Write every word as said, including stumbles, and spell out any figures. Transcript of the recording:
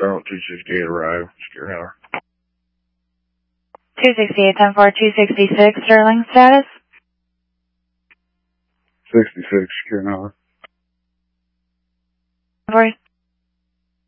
Charlotte two sixty-eight arrived, Secure Heller. two sixty-eight, ten four, two sixty-six, Sterling status? sixty-six, Secure Heller. Voice.